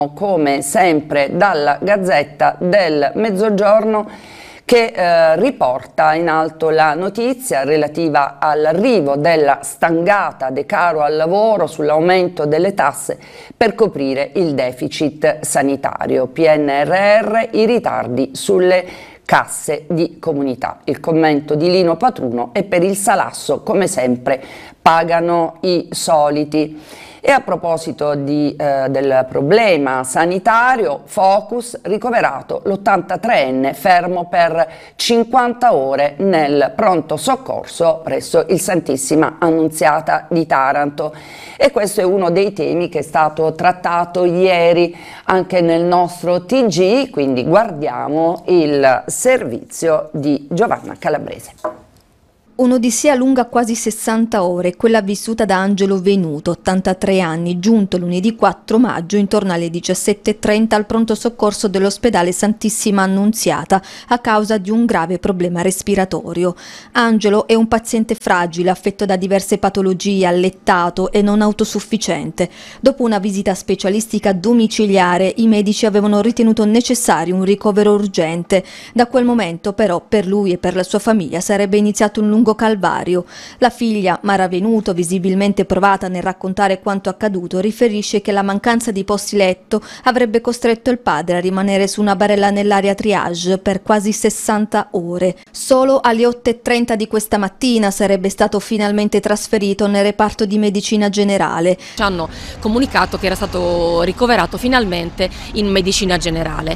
come sempre dalla Gazzetta del Mezzogiorno, che riporta in alto la notizia relativa all'arrivo della stangata decaro al lavoro sull'aumento delle tasse per coprire il deficit sanitario. PNRR, i ritardi sulle casse di comunità. Il commento di Lino Patruno: e per il salasso, come sempre, pagano i soliti. E a proposito del problema sanitario, Focus: ricoverato l'83enne fermo per 50 ore nel pronto soccorso presso il Santissima Annunziata di Taranto. E questo è uno dei temi che è stato trattato ieri anche nel nostro TG, quindi guardiamo il servizio di Giovanna Calabrese. Un'odissea lunga quasi 60 ore, quella vissuta da Angelo Venuto, 83 anni, giunto lunedì 4 maggio intorno alle 17:30 al pronto soccorso dell'ospedale Santissima Annunziata a causa di un grave problema respiratorio. Angelo è un paziente fragile, affetto da diverse patologie, allettato e non autosufficiente. Dopo una visita specialistica domiciliare, i medici avevano ritenuto necessario un ricovero urgente. Da quel momento, però, per lui e per la sua famiglia sarebbe iniziato un lungo calvario. La figlia, Mara Venuto, visibilmente provata nel raccontare quanto accaduto, riferisce che la mancanza di posti letto avrebbe costretto il padre a rimanere su una barella nell'area triage per quasi 60 ore. Solo alle 8:30 di questa mattina sarebbe stato finalmente trasferito nel reparto di medicina generale. Ci hanno comunicato che era stato ricoverato finalmente in medicina generale.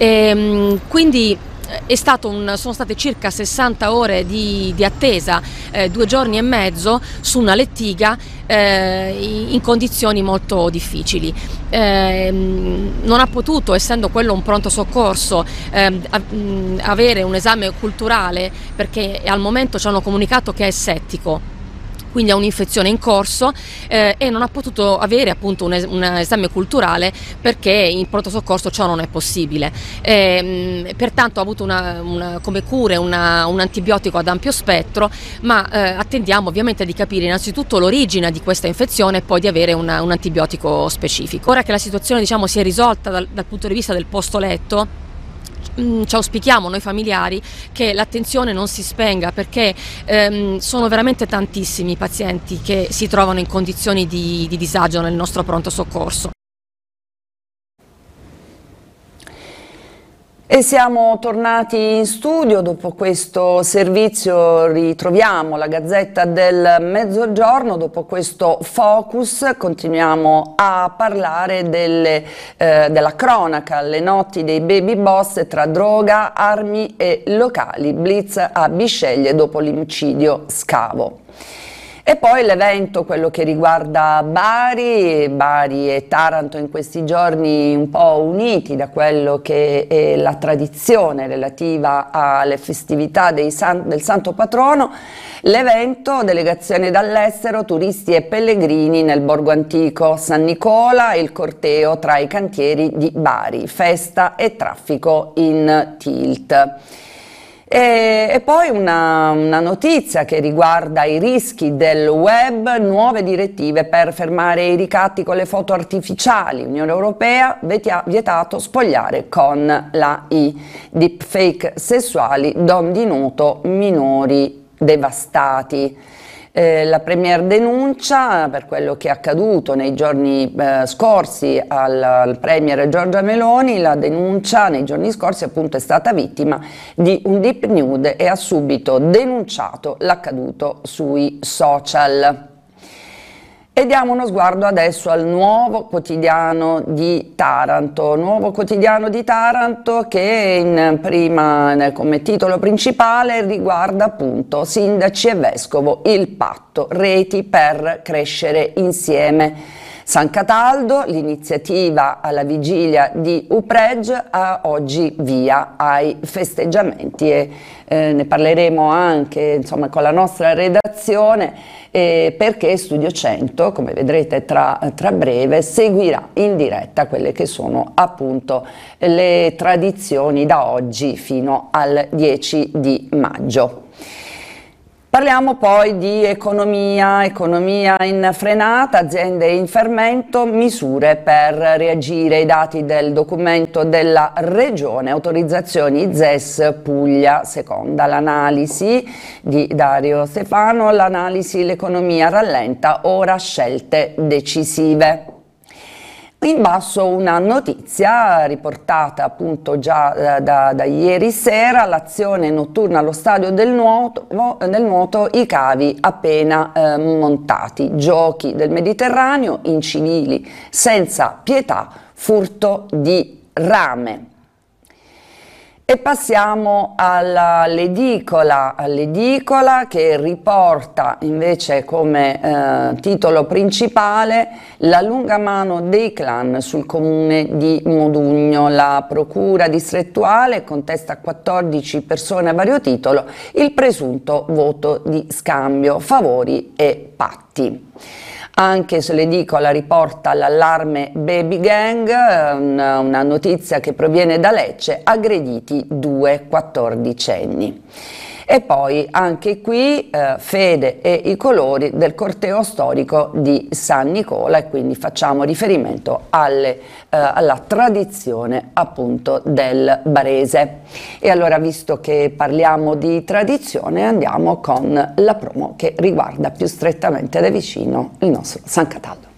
Quindi sono state circa 60 ore di attesa, 2 giorni e mezzo su una lettiga in condizioni molto difficili. Non ha potuto, essendo quello un pronto soccorso, avere un esame culturale, perché al momento ci hanno comunicato che è settico, quindi ha un'infezione in corso, e non ha potuto avere appunto un esame culturale perché in pronto soccorso ciò non è possibile. Pertanto ha avuto come cure un antibiotico ad ampio spettro, ma attendiamo ovviamente di capire innanzitutto l'origine di questa infezione e poi di avere un antibiotico specifico. Ora che la situazione, si è risolta dal punto di vista del posto letto, ci auspichiamo noi familiari che l'attenzione non si spenga, perché sono veramente tantissimi i pazienti che si trovano in condizioni di disagio nel nostro pronto soccorso. E siamo tornati in studio. Dopo questo servizio ritroviamo la Gazzetta del Mezzogiorno. Dopo questo focus continuiamo a parlare della cronaca, le notti dei baby boss tra droga, armi e locali. Blitz a Bisceglie dopo l'omicidio Scavo. E poi l'evento, quello che riguarda Bari e Taranto in questi giorni un po' uniti da quello che è la tradizione relativa alle festività del Santo Patrono. L'evento, delegazione dall'estero, turisti e pellegrini nel borgo antico San Nicola, il corteo tra i cantieri di Bari, festa e traffico in tilt. E poi una notizia che riguarda i rischi del web, nuove direttive per fermare i ricatti con le foto artificiali. Unione Europea, vietato spogliare con l'AI, deepfake sessuali, don di nuto, minori devastati. La Premier denuncia per quello che è accaduto nei giorni scorsi al Premier Giorgia Meloni. La denuncia nei giorni scorsi appunto è stata vittima di un deep nude e ha subito denunciato l'accaduto sui social. E diamo uno sguardo adesso al Nuovo Quotidiano di Taranto. Nuovo Quotidiano di Taranto che come titolo principale riguarda appunto sindaci e vescovo, il patto, reti per crescere insieme. San Cataldo, l'iniziativa alla vigilia di Upregge, ha oggi via ai festeggiamenti e ne parleremo anche con la nostra redazione, perché Studio 100, come vedrete tra breve, seguirà in diretta quelle che sono appunto le tradizioni da oggi fino al 10 di maggio. Parliamo poi di economia in frenata, aziende in fermento, misure per reagire ai dati del documento della Regione, autorizzazioni ZES Puglia, seconda l'analisi di Dario Stefano, l'economia rallenta, ora scelte decisive. In basso una notizia riportata appunto già da ieri sera, l'azione notturna allo stadio del nuoto, i cavi appena montati, giochi del Mediterraneo, incivili senza pietà, furto di rame. E passiamo all'edicola che riporta invece come titolo principale la lunga mano dei clan sul comune di Modugno. La procura distrettuale contesta a 14 persone a vario titolo il presunto voto di scambio, favori e patti. Anche se l'edicola riporta l'allarme Baby Gang, una notizia che proviene da Lecce, aggrediti 2 quattordicenni. E poi anche qui fede e i colori del corteo storico di San Nicola, e quindi facciamo riferimento alla tradizione appunto del barese. E allora, visto che parliamo di tradizione, andiamo con la promo che riguarda più strettamente da vicino il nostro San Cataldo.